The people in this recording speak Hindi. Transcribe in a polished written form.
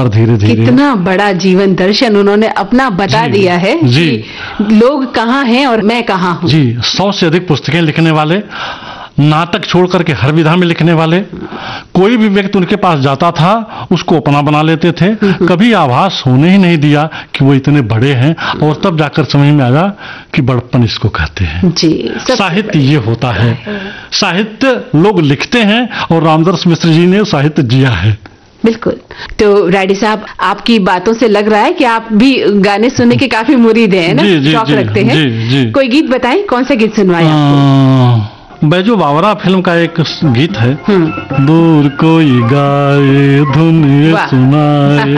और धीरे धीरे कितना बड़ा जीवन दर्शन उन्होंने अपना बता दिया है जी। कि लोग कहाँ हैं और मैं कहाँ हूँ। जी, 100 से अधिक पुस्तकें लिखने वाले, नाटक छोड़ करके हर विधा में लिखने वाले, कोई भी व्यक्ति उनके पास जाता था उसको अपना बना लेते थे, कभी आभास होने ही नहीं दिया कि वो इतने बड़े हैं, और तब जाकर समझ में आया कि बड़प्पन इसको कहते हैं। जी, साहित्य ये होता है, साहित्य लोग लिखते हैं और रामदास मिश्र जी ने साहित्य जिया है। बिल्कुल। तो रायडी साहब, आपकी बातों से लग रहा है कि आप भी गाने सुनने के काफी मुरीद हैं ना, शौक रखते हैं। जी। कोई गीत बताएं, कौन सा गीत सुनवाएं आपको? बैजू बावरा फिल्म का एक गीत है, दूर कोई गाए धुन सुनाए।